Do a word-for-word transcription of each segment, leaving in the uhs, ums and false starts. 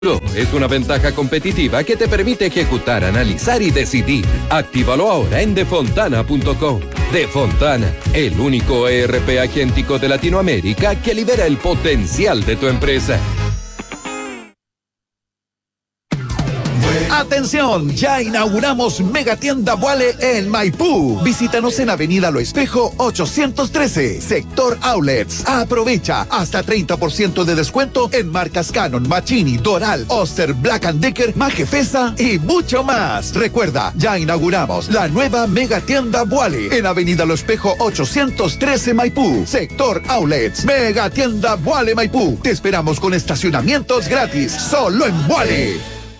Es una ventaja competitiva que te permite ejecutar, analizar y decidir. Actívalo ahora en defontana punto com. Defontana, el único E R P agéntico de Latinoamérica que libera el potencial de tu empresa. ¡Atención! Ya inauguramos Megatienda Vuale en Maipú. Visítanos en Avenida Lo Espejo ochocientos trece, Sector Outlets. Aprovecha hasta treinta por ciento de descuento en marcas Canon, Machini, Doral, Oster, Black and Decker, Majefesa y mucho más. Recuerda, ya inauguramos la nueva Megatienda Vuale en Avenida Lo Espejo ochocientos trece, Maipú, Sector Outlets. Megatienda Vuale Maipú. Te esperamos con estacionamientos gratis, solo en Vuale.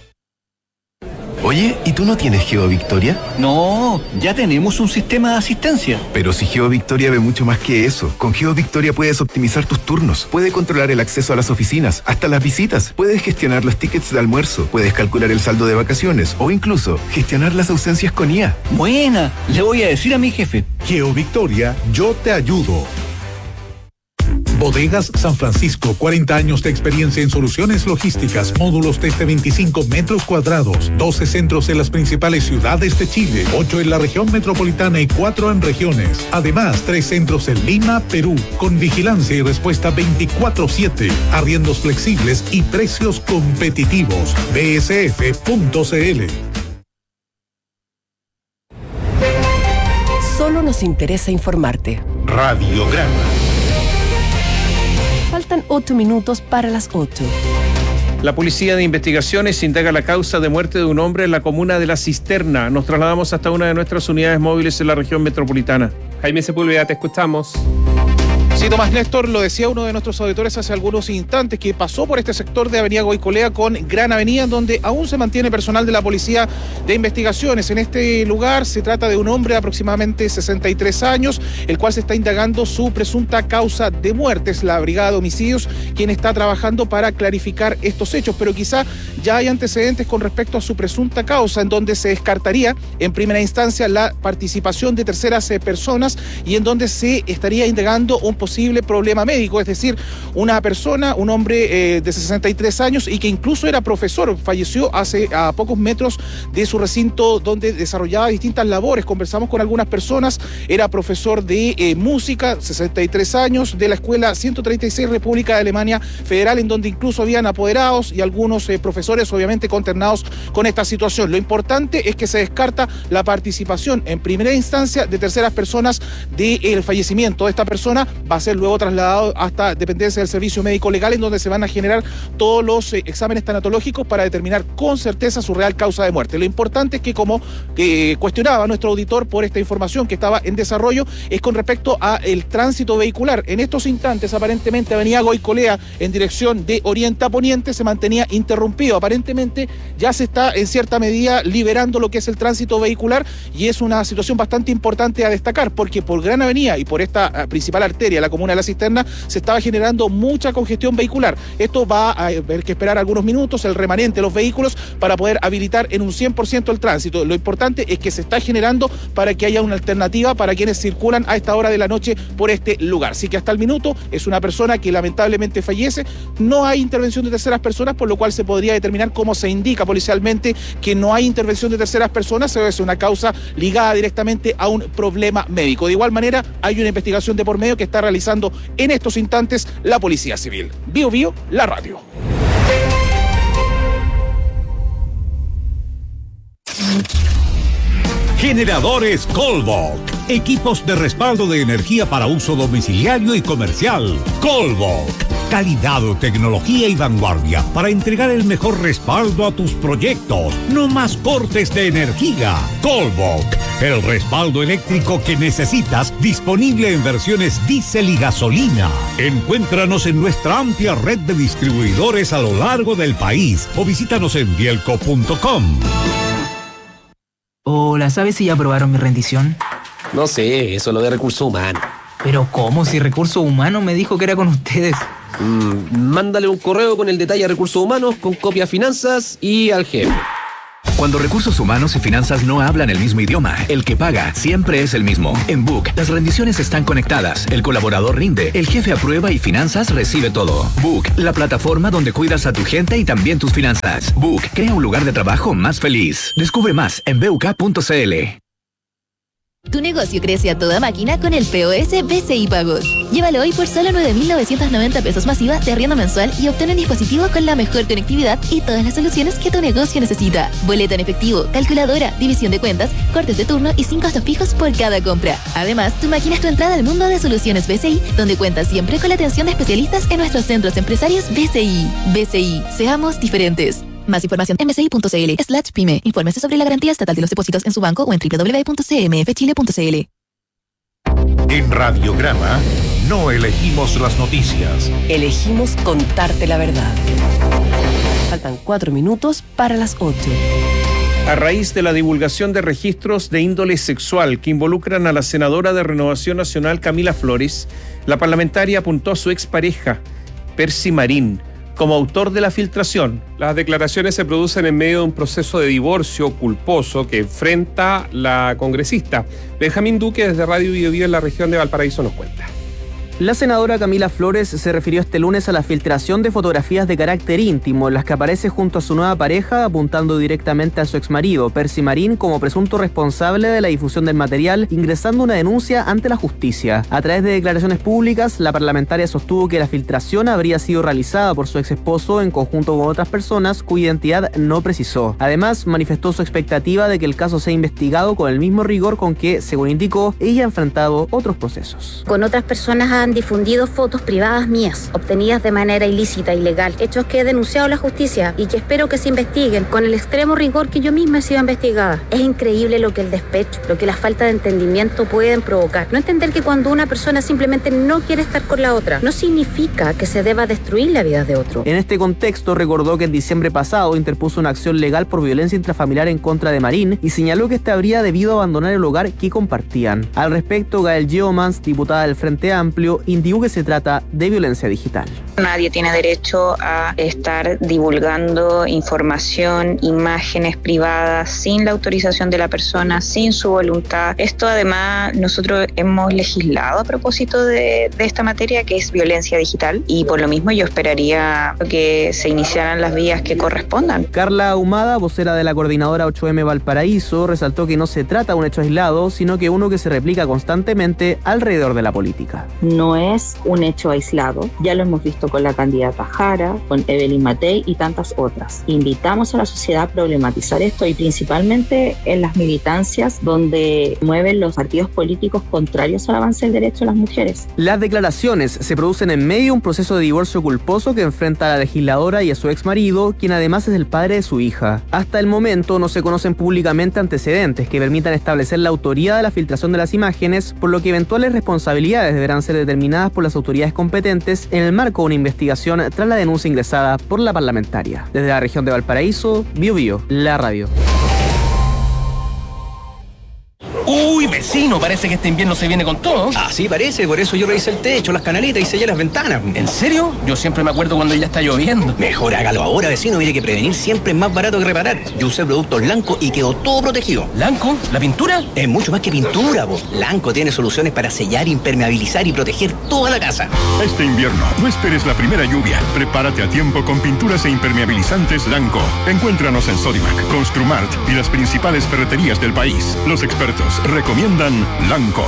Oye, ¿y tú no tienes GeoVictoria? No, ya tenemos un sistema de asistencia. Pero si GeoVictoria ve mucho más que eso. Con GeoVictoria puedes optimizar tus turnos, puedes controlar el acceso a las oficinas, hasta las visitas, puedes gestionar los tickets de almuerzo, puedes calcular el saldo de vacaciones o incluso gestionar las ausencias con I A. Buena, le voy a decir a mi jefe. GeoVictoria, yo te ayudo. Bodegas San Francisco, cuarenta años de experiencia en soluciones logísticas, módulos desde veinticinco metros cuadrados, doce centros en las principales ciudades de Chile, ocho en la región metropolitana y cuatro en regiones. Además, tres centros en Lima, Perú, con vigilancia y respuesta veinticuatro siete, arriendos flexibles y precios competitivos. B S F punto C L. Solo nos interesa informarte. Radiograma. Faltan ocho minutos para las ocho. La Policía de Investigaciones indaga la causa de muerte de un hombre en la comuna de La Cisterna. Nos trasladamos hasta una de nuestras unidades móviles en la región metropolitana. Jaime Sepúlveda, te escuchamos. Sí, Tomás Néstor, lo decía uno de nuestros auditores hace algunos instantes, que pasó por este sector de Avenida Goicolea con Gran Avenida, donde aún se mantiene personal de la Policía de Investigaciones. En este lugar se trata de un hombre de aproximadamente sesenta y tres años, el cual se está indagando su presunta causa de muerte. Es la Brigada de Homicidios quien está trabajando para clarificar estos hechos, pero quizá ya hay antecedentes con respecto a su presunta causa, en donde se descartaría en primera instancia la participación de terceras eh, personas y en donde se estaría indagando un posible problema médico, es decir, una persona, un hombre eh, de sesenta y tres años y que incluso era profesor, falleció hace a pocos metros de su recinto donde desarrollaba distintas labores. Conversamos con algunas personas, era profesor de eh, música, sesenta y tres años, de la Escuela ciento treinta y seis República de Alemania Federal, en donde incluso habían apoderados y algunos eh, profesores obviamente consternados con esta situación. Lo importante es que se descarta la participación en primera instancia de terceras personas del fallecimiento de esta persona. Va a ser luego trasladado hasta dependencia del Servicio Médico Legal, en donde se van a generar todos los eh, exámenes tanatológicos para determinar con certeza su real causa de muerte. Lo importante es que, como eh, cuestionaba nuestro auditor por esta información que estaba en desarrollo, es con respecto a el tránsito vehicular. En estos instantes, aparentemente, Avenida Goicolea en dirección de oriente a poniente se mantenía interrumpido. Aparentemente ya se está en cierta medida liberando lo que es el tránsito vehicular, y es una situación bastante importante a destacar, porque por Gran Avenida y por esta uh, principal arteria, la comuna de La Cisterna, se estaba generando mucha congestión vehicular. Esto va a haber que esperar algunos minutos, el remanente de los vehículos, para poder habilitar en un cien por ciento el tránsito. Lo importante es que se está generando para que haya una alternativa para quienes circulan a esta hora de la noche por este lugar. Así que hasta el minuto es una persona que lamentablemente fallece. No hay intervención de terceras personas, por lo cual se podría determinar, como se indica policialmente, que no hay intervención de terceras personas. Es una causa ligada directamente a un problema médico. De igual manera, hay una investigación de por medio que está realizando en estos instantes la Policía Civil. Bio Bio, la radio. Generadores Colbok. Equipos de respaldo de energía para uso domiciliario y comercial. Colbok. Calidad, tecnología y vanguardia para entregar el mejor respaldo a tus proyectos. No más cortes de energía. Colbok. El respaldo eléctrico que necesitas, disponible en versiones diésel y gasolina. Encuéntranos en nuestra amplia red de distribuidores a lo largo del país o visítanos en bielco punto com. Hola, ¿sabes si ya aprobaron mi rendición? No sé, eso es lo de recursos humanos. ¿Pero cómo? Si Recursos Humanos me dijo que era con ustedes. Mm, mándale un correo con el detalle a Recursos Humanos, con copia a Finanzas y al jefe. Cuando recursos humanos y finanzas no hablan el mismo idioma, el que paga siempre es el mismo. En Book, las rendiciones están conectadas, el colaborador rinde, el jefe aprueba y finanzas recibe todo. Book, la plataforma donde cuidas a tu gente y también tus finanzas. Book, crea un lugar de trabajo más feliz. Descubre más en b u k punto c l. Tu negocio crece a toda máquina con el P O S B C I Pagos. Llévalo hoy por solo nueve mil novecientos noventa pesos masiva de arriendo mensual y obtén un dispositivo con la mejor conectividad y todas las soluciones que tu negocio necesita. Boleta en efectivo, calculadora, división de cuentas, cortes de turno y sin costos fijos por cada compra. Además, tu máquina es tu entrada al mundo de soluciones B C I, donde cuentas siempre con la atención de especialistas en nuestros centros empresarios B C I. B C I, seamos diferentes. Más información en bci.cl slash pyme. Infórmese sobre la garantía estatal de los depósitos en su banco o en doble u doble u doble u punto c m f chile punto c l. En Radiograma no elegimos las noticias. Elegimos contarte la verdad. Faltan cuatro minutos para las ocho. A raíz de la divulgación de registros de índole sexual que involucran a la senadora de Renovación Nacional Camila Flores, la parlamentaria apuntó a su expareja, Percy Marín, como autor de la filtración. Las declaraciones se producen en medio de un proceso de divorcio culposo que enfrenta la congresista. Benjamín Duque, desde Radio Bio Bio en la región de Valparaíso, nos cuenta. La senadora Camila Flores se refirió este lunes a la filtración de fotografías de carácter íntimo en las que aparece junto a su nueva pareja, apuntando directamente a su exmarido, Percy Marín, como presunto responsable de la difusión del material, ingresando una denuncia ante la justicia. A través de declaraciones públicas, la parlamentaria sostuvo que la filtración habría sido realizada por su ex esposo en conjunto con otras personas cuya identidad no precisó. Además, manifestó su expectativa de que el caso sea investigado con el mismo rigor con que, según indicó, ella ha enfrentado otros procesos. Con otras personas han difundido fotos privadas mías, obtenidas de manera ilícita, ilegal, hechos que he denunciado a la justicia y que espero que se investiguen con el extremo rigor que yo misma he sido investigada. Es increíble lo que el despecho, lo que la falta de entendimiento pueden provocar. No entender que cuando una persona simplemente no quiere estar con la otra, no significa que se deba destruir la vida de otro. En este contexto, recordó que en diciembre pasado interpuso una acción legal por violencia intrafamiliar en contra de Marín y señaló que este habría debido abandonar el hogar que compartían. Al respecto, Gael Geomans, diputada del Frente Amplio, indicó que se trata de violencia digital. Nadie tiene derecho a estar divulgando información, imágenes privadas sin la autorización de la persona, sin su voluntad. Esto además nosotros hemos legislado a propósito de, de esta materia, que es violencia digital, y por lo mismo yo esperaría que se iniciaran las vías que correspondan. Carla Ahumada, vocera de la coordinadora ocho eme Valparaíso, resaltó que no se trata de un hecho aislado, sino que uno que se replica constantemente alrededor de la política. No es un hecho aislado, ya lo hemos visto con la candidata Jara, con Evelyn Matei y tantas otras. Invitamos a la sociedad a problematizar esto y principalmente en las militancias donde mueven los partidos políticos contrarios al avance del derecho de las mujeres. Las declaraciones se producen en medio de un proceso de divorcio culposo que enfrenta a la legisladora y a su exmarido, quien además es el padre de su hija. Hasta el momento no se conocen públicamente antecedentes que permitan establecer la autoría de la filtración de las imágenes, por lo que eventuales responsabilidades deberán ser determinadas por las autoridades competentes en el marco de una investigación tras la denuncia ingresada por la parlamentaria. Desde la región de Valparaíso, Bio Bio, la radio. Uy, vecino, parece que este invierno se viene con todo. Ah, sí, parece, por eso yo revisé el techo, las canaletas y sellé las ventanas. ¿En serio? Yo siempre me acuerdo cuando ya está lloviendo. Mejor hágalo ahora, vecino, mire que prevenir siempre es más barato que reparar. Yo usé productos Lanco y quedó todo protegido. ¿Lanco? ¿La pintura? Es mucho más que pintura, vos. Lanco tiene soluciones para sellar, impermeabilizar y proteger toda la casa. Este invierno, no esperes la primera lluvia. Prepárate a tiempo con pinturas e impermeabilizantes Lanco. Encuéntranos en Sodimac, Construmart y las principales ferreterías del país. Los expertos recomiendan Lanco.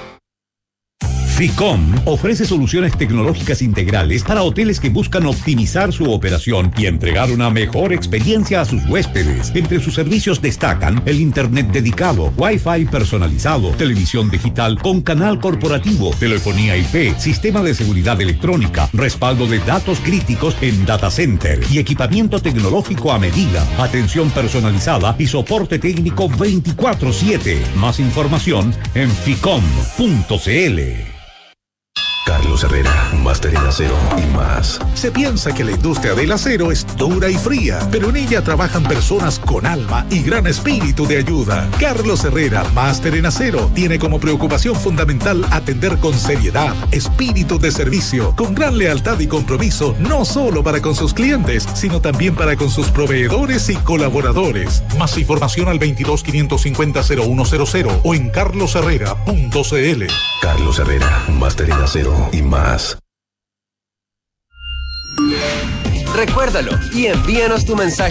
FICOM ofrece soluciones tecnológicas integrales para hoteles que buscan optimizar su operación y entregar una mejor experiencia a sus huéspedes. Entre sus servicios destacan el internet dedicado, Wi-Fi personalizado, televisión digital con canal corporativo, telefonía I P, sistema de seguridad electrónica, respaldo de datos críticos en data center y equipamiento tecnológico a medida, atención personalizada y soporte técnico veinticuatro siete. Más información en ficom punto c l. Carlos Herrera, máster en acero y más. Se piensa que la industria del acero es dura y fría, pero en ella trabajan personas con alma y gran espíritu de ayuda. Carlos Herrera, máster en acero, tiene como preocupación fundamental atender con seriedad, espíritu de servicio, con gran lealtad y compromiso, no solo para con sus clientes, sino también para con sus proveedores y colaboradores. Más información al veintidós quinientos cincuenta cero uno cero cero o en carlos herrera punto c l. Carlos Herrera, máster en acero y más. Recuérdalo y envíanos tu mensaje